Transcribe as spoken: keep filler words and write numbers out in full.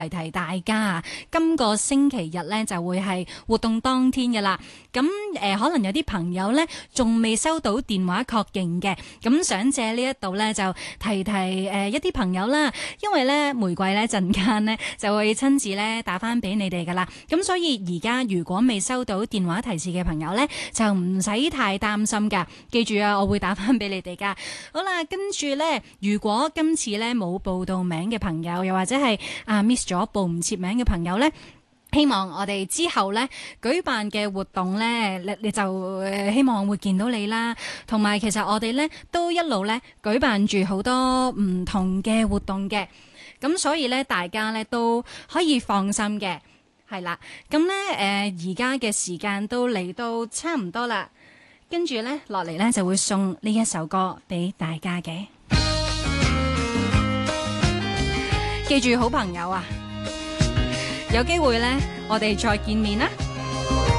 提提大家啊，今個星期日咧就會係活動當天嘅啦。咁誒、呃，可能有啲朋友咧仲未收到電話確認嘅，咁想借呢一度咧就提提誒、呃、一啲朋友啦。因為咧玫瑰咧陣間咧就會親自咧打翻俾你哋噶啦。咁所以而家如果未收到電話提示嘅朋友咧，就唔使太擔心噶。記住啊，我會打翻俾你哋噶。好啦，跟住咧，如果今次咧冇報到名嘅朋友，又或者係啊 miss 咗報唔切名嘅朋友呢，希望我哋之後呢舉辦嘅活動呢，你你就、呃、希望會見到你啦。同埋其實我哋呢都一路呢舉辦住好多唔同嘅活動嘅，咁所以呢大家呢都可以放心嘅，係啦。咁呢誒而家嘅時間都嚟到差唔多啦，跟住呢落嚟呢就會送呢一首歌俾大家嘅。記住好朋友啊，有機會呢，我哋再見面啦。